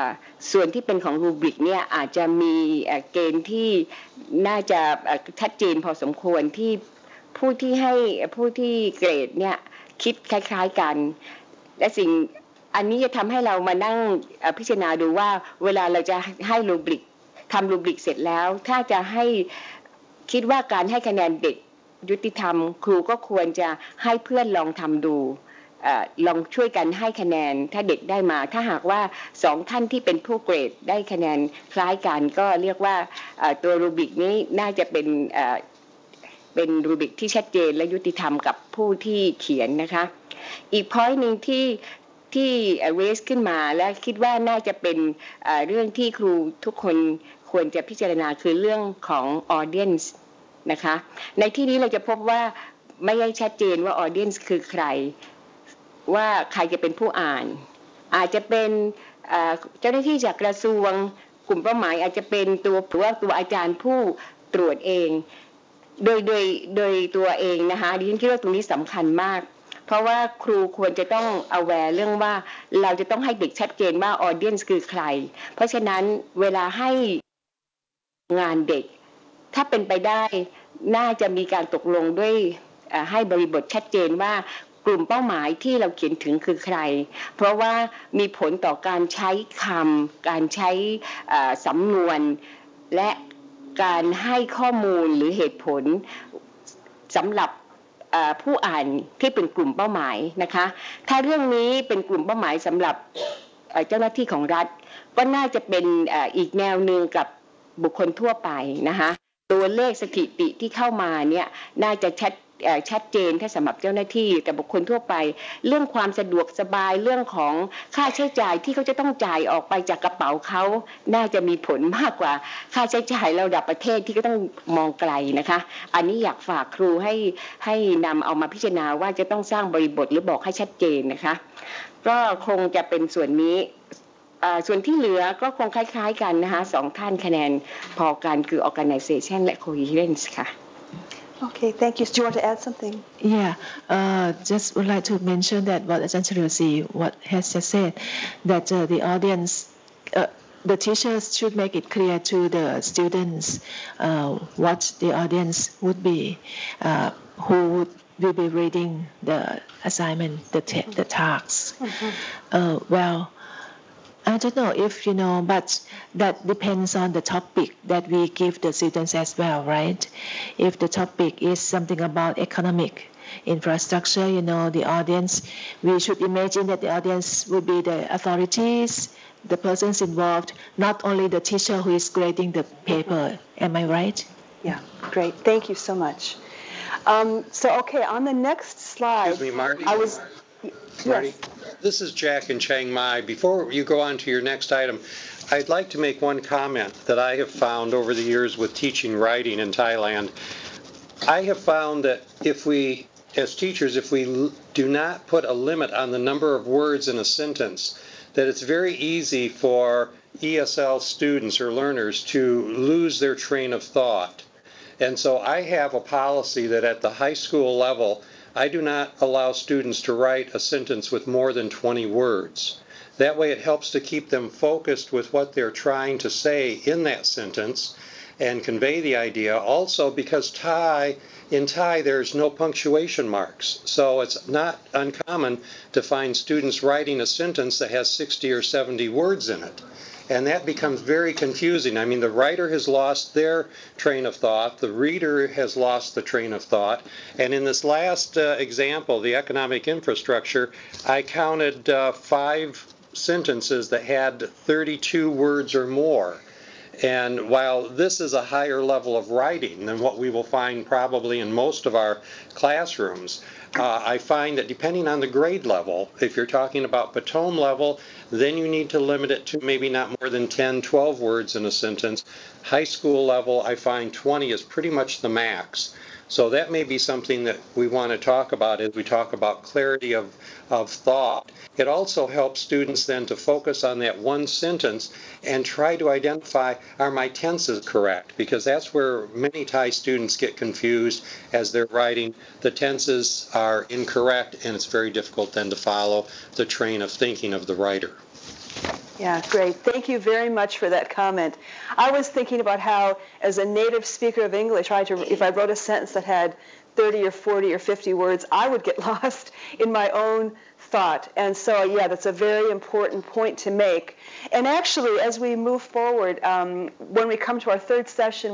ส่วนที่เป็นของรูบริกเนี่ยอาจจะมีเกณฑ์ที่น่าจะชัดเจนพอสมควรที่ผู้ที่เกรดเนี่ยคิดคล้ายๆกันและสิ่งอันนี้จะทำให้เรามานั่งพิจารณาดูว่าเวลาเราจะให้รูบริกทำรูบริกเสร็จแล้วถ้าจะให้คิดว่าการให้คะแนนเด็กยุติธรรมครูก็ควรจะให้เพื่อนลองทำดูลองช่วยกันให้คะแนนถ้าเด็กได้มาถ้าหากว่า2ท่านที่เป็นผู้เกรดได้คะแนนคล้ายกันก็เรียกว่าตัวรูบริกนี้น่าจะเป็นรูบริกที่ชัดเจนและยุติธรรมกับผู้ที่เขียนนะคะอีก point นึงที่raise ขึ้นมาและคิดว่าน่าจะเป็นเรื่องที่ครูทุกคนควรจะพิจารณาคือเรื่องของ audience นะคะในที่นี้เราจะพบว่าไม่ได้ชัดเจนว่า audience คือใครว่าใครจะเป็นผู้อ่านอาจจะเป็นเจ้าหน้าที่จากกระทรวงกลุ่มเป้าหมายอาจจะเป็นตัวอาจารย์ผู้ตรวจเองโดยตัวเองนะคะดิฉันคิดว่าตรงนี้สำคัญมากเพราะว่าครูควรจะต้อง aware เรื่องว่าเราจะต้องให้เด็กชัดเจนว่า audience คือใครเพราะฉะนั้นเวลาให้งานเด็กถ้าเป็นไปได้น่าจะมีการตกลงด้วยให้บริบทชัดเจนว่ากลุ่มเป้าหมายที่เราเขียนถึงคือใครเพราะว่ามีผลต่อการใช้คำการใช้สำนวนและการให้ข้อมูลหรือเหตุผลสำหรับผู้อ่านที่เป็นกลุ่มเป้าหมายนะคะถ้าเรื่องนี้เป็นกลุ่มเป้าหมายสำหรับเจ้าหน้าที่ของรัฐก็น่าจะเป็นอีกแนวหนึ่งกับบุคคลทั่วไปนะคะตัวเลขสถิติที่เข้ามาเนี่ยน่าจะชัดเจนถ้าสำหรับเจ้าหน้าที่แต่บุคคลทั่วไปเรื่องความสะดวกสบายเรื่องของค่าใช้จ่ายที่เขาจะต้องจ่ายออกไปจากกระเป๋าเขาน่าจะมีผลมากกว่าค่าใช้จ่ายระดับประเทศที่ก็ต้องมองไกลนะคะอันนี้อยากฝากครูให้นำเอามาพิจารณาว่าจะต้องสร้างบริบทหรือบอกให้ชัดเจนนะคะก็คงจะเป็นส่วนนี้ส่วนที่เหลือก็คงคล้ายๆกันนะคะ2ท่านคะแนนพอกันคือ organization และ coherence ค่ะ Okay, thank you. Do you want to add something? Yeah, just would like to mention that what Ajahn Chirasi what has just said, that the audience, the teachers should make it clear to the students what the audience would be, who will be reading the assignment, the tasks. Well, I don't know if you know, but that depends on the topic that we give the students as well, right? If the topic is something about economic infrastructure, you know, the audience, we should imagine that the audience will be the authorities, the persons involved, not only the teacher who is grading the paper. Am I right? Yeah, great. Thank you so much. Okay, on the next slide, excuse me, Marty. Marty, yes. This is Jack in Chiang Mai. Before you go on to your next item, I'd like to make one comment that I have found over the years with teaching writing in Thailand. I have found that if we, as teachers, if we do not put a limit on the number of words in a sentence, that it's very easy for ESL students or learners to lose their train of thought. And so I have a policy that at the high school level, I do not allow students to write a sentence with more than 20 words. That way it helps to keep them focused with what they're trying to say in that sentence and convey the idea. Also because in Thai there's no punctuation marks. So it's not uncommon to find students writing a sentence that has 60 or 70 words in it. And that becomes very confusing. I mean, the writer has lost their train of thought. The reader has lost the train of thought. And in this last example, the economic infrastructure, I counted 5 sentences that had 32 words or more. And while this is a higher level of writing than what we will find probably in most of our classrooms, I find that depending on the grade level, if you're talking about Patome level, then you need to limit it to maybe not more than 10, 12 words in a sentence. High school level, I find 20 is pretty much the max. So that may be something that we want to talk about as we talk about clarity of thought. It also helps students then to focus on that one sentence and try to identify, are my tenses correct? Because that's where many Thai students get confused as they're writing. The tenses are incorrect, and it's very difficult then to follow the train of thinking of the writer. Yeah, great. Thank you very much for that comment. I was thinking about how, as a native speaker of English, if I wrote a sentence that had 30 or 40 or 50 words, I would get lost in my own thought. And so, yeah, that's a very important point to make. And actually, as we move forward, when we come to our third session,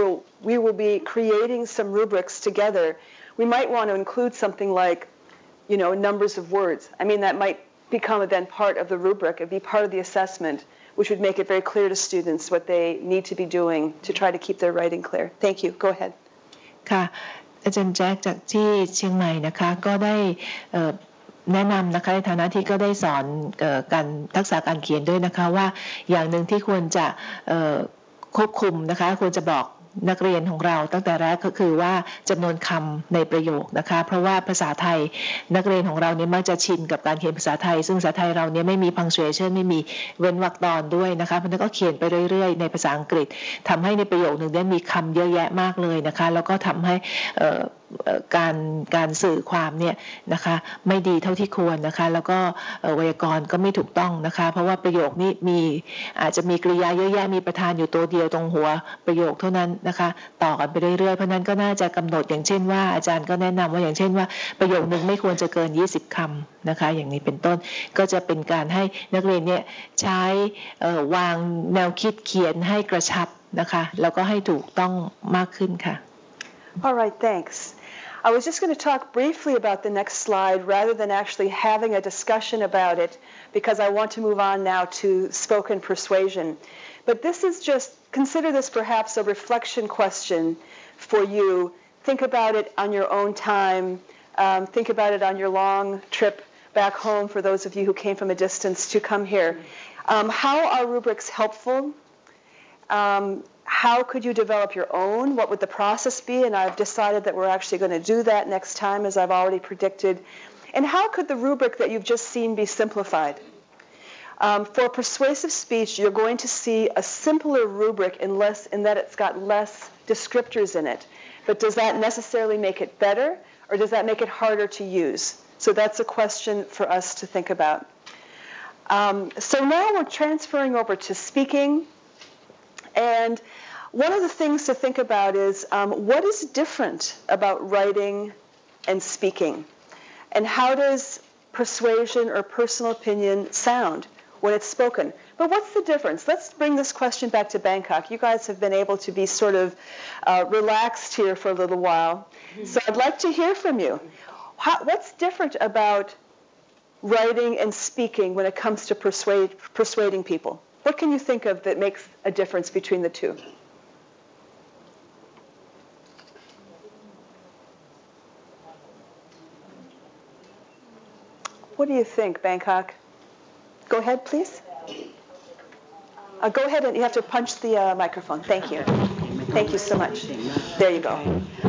we will be creating some rubrics together. We might want to include something like, numbers of words. I mean, that might become then part of the rubric. It'd be part of the assessment, which would make it very clear to students what they need to be doing to try to keep their writing clear. Thank you. Go ahead. ค่ะอาจารย์แจ็คจากที่เชียงใหม่นะคะก็ได้แนะนำนะคะในฐานะที่ก็ได้สอนการทักษะการเขียนด้วยนะคะว่าอย่างหนึ่งที่ควรจะควบคุมนะคะควรจะบอกนักเรียนของเราตั้งแต่แรกก็คือว่าจำนวนคำในประโยคนะคะเพราะว่าภาษาไทยนักเรียนของเราเนี่ยมักจะชินกับการเขียนภาษาไทยซึ่งภาษาไทยเราเนี่ยไม่มี punctuation ไม่มีเว้นวรรคตอนด้วยนะคะเพราะนั้นก็เขียนไปเรื่อยๆในภาษาอังกฤษทำให้ในประโยคนึงได้มีคำเยอะแยะมากเลยนะคะแล้วก็ทำให้การสื่อความเนี่ยนะคะไม่ดีเท่าที่ควรนะคะแล้วก็ไวยากรณ์ก็ไม่ถูกต้องนะคะเพราะว่าประโยคนี้อาจจะมีกริยาเยอะแยะมีประธานอยู่ตัวเดียวตรงหัวประโยคเท่านั้นนะคะต่อกันไปเรื่อยๆเพราะนั้นก็น่าจะกำหนดอย่างเช่นว่าอาจารย์ก็แนะนำว่าอย่างเช่นว่าประโยคนึงไม่ควรจะเกิน20คำนะคะอย่างนี้เป็นต้นก็จะเป็นการให้นักเรียนเนี่ยใช้วางแนวคิดเขียนให้กระชับนะคะแล้วก็ให้ถูกต้องมากขึ้นค่ะ All right, thanks. I was just going to talk briefly about the next slide rather than actually having a discussion about it because I want to move on now to spoken persuasion. But this is just, consider this perhaps a reflection question for you. Think about it on your own time. Think about it on your long trip back home for those of you who came from a distance to come here. How are rubrics helpful? How could you develop your own? What would the process be? And I've decided that we're actually going to do that next time, as I've already predicted. And how could the rubric that you've just seen be simplified? For persuasive speech, you're going to see a simpler rubric in that it's got less descriptors in it. But does that necessarily make it better, or does that make it harder to use? So that's a question for us to think about. So now we're transferring over to speaking. And one of the things to think about is what is different about writing and speaking? And how does persuasion or personal opinion sound when it's spoken? But what's the difference? Let's bring this question back to Bangkok. You guys have been able to be sort of relaxed here for a little while. So I'd like to hear from you. What's different about writing and speaking when it comes to persuading people? What can you think of that makes a difference between the two? What do you think, Bangkok? Go ahead, please. Go ahead, and you have to punch the microphone. Thank you. Thank you so much. There you go.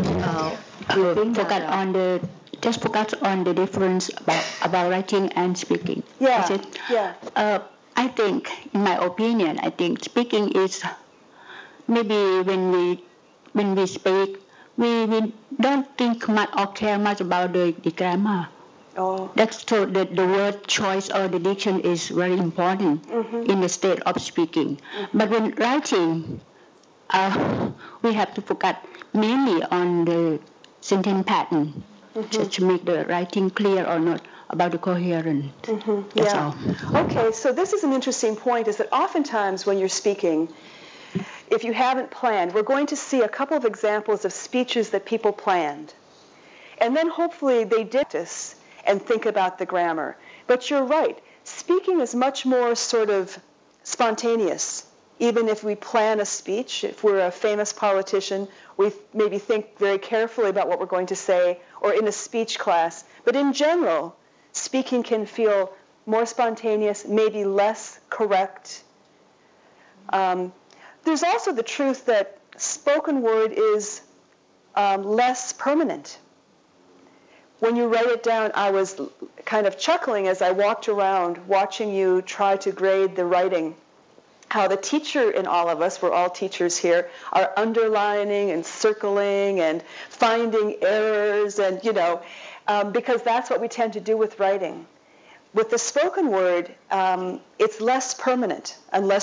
Just focus on the difference about writing and speaking. Yeah. Is it? Yeah. I think, in my opinion, I think speaking is maybe when we speak, we don't think much or care much about the grammar. Oh. That's so the word choice or the diction is very important in the state of speaking. But when writing, we have to focus mainly on the sentence pattern, just to make the writing clear or not. About the coherent. That's all. Okay, so this is an interesting point, is that oftentimes when you're speaking, if you haven't planned, we're going to see a couple of examples of speeches that people planned. And then hopefully they did this and think about the grammar. But you're right, speaking is much more sort of spontaneous. Even if we plan a speech, if we're a famous politician, we maybe think very carefully about what we're going to say, or in a speech class. But in general, speaking can feel more spontaneous, maybe less correct. There's also the truth that spoken word is less permanent. When you write it down, I was kind of chuckling as I walked around watching you try to grade the writing, how the teacher in all of us, we're all teachers here, are underlining and circling and finding errors and, because that's what we tend to do with writing. With the spoken word, it's less permanent unless